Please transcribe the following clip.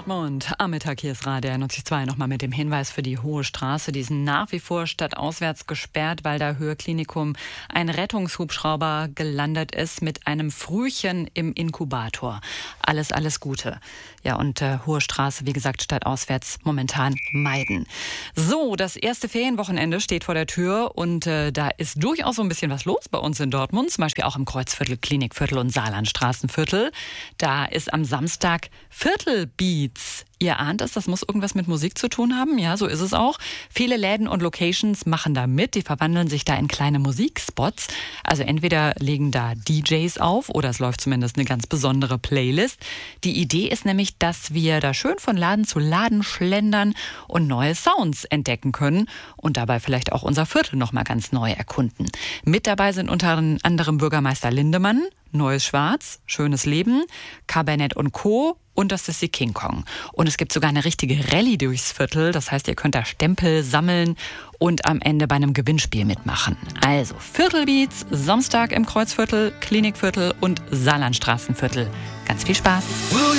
Dortmund. Am Mittag hier ist Radio 92 nochmal mit dem Hinweis für die Hohe Straße. Die sind nach wie vor stadtauswärts gesperrt, weil da Höhe Klinikum ein Rettungshubschrauber gelandet ist mit einem Frühchen im Inkubator. Alles Gute. Ja, und Hohe Straße, wie gesagt, stadtauswärts momentan meiden. So, das erste Ferienwochenende steht vor der Tür und da ist durchaus so ein bisschen was los bei uns in Dortmund. Zum Beispiel auch im Kreuzviertel, Klinikviertel und Saarlandstraßenviertel. Da ist am Samstag Viertelbeats. Ihr ahnt es, das muss irgendwas mit Musik zu tun haben. Ja, so ist es auch. Viele Läden und Locations machen da mit. Die verwandeln sich da in kleine Musikspots. Also entweder legen da DJs auf oder es läuft zumindest eine ganz besondere Playlist. Die Idee ist nämlich, dass wir da schön von Laden zu Laden schlendern und neue Sounds entdecken können und dabei vielleicht auch unser Viertel nochmal ganz neu erkunden. Mit dabei sind unter anderem Bürgermeister Lindemann, Neues Schwarz, Schönes Leben, Cabernet und Co. und das ist die King Kong. Und es gibt sogar eine richtige Rallye durchs Viertel. Das heißt, ihr könnt da Stempel sammeln und am Ende bei einem Gewinnspiel mitmachen. Also Viertelbeats, Samstag im Kreuzviertel, Klinikviertel und Saarlandstraßenviertel. Ganz viel Spaß.